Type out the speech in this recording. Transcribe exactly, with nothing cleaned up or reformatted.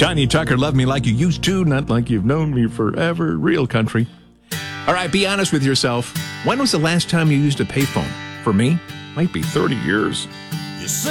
Johnny Tucker, Love Me Like You Used To, Not Like You've Known Me Forever. Real country. All right, be honest with yourself. When was the last time you used a payphone? For me, might be thirty years. You